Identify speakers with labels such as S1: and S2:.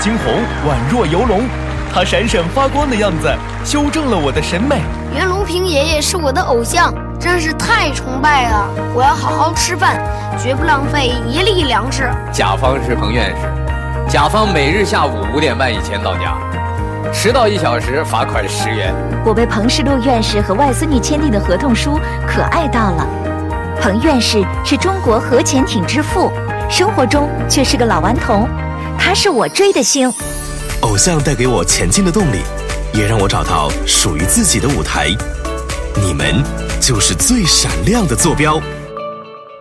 S1: 猩红，宛若游龙。他闪闪发光的样子，修正了我的审美。
S2: 袁隆平爷爷是我的偶像，真是太崇拜了！我要好好吃饭，绝不浪费一粒粮食。
S3: 甲方是彭院士，甲方每日下午5点半以前到家，迟到1小时罚款10元。
S4: 我被彭世禄院士和外孙女签订的合同书可爱到了。彭院士是中国核潜艇之父，生活中却是个老顽童，他是我追的星。
S5: 偶像带给我前进的动力，也让我找到属于自己的舞台。你们就是最闪亮的坐标。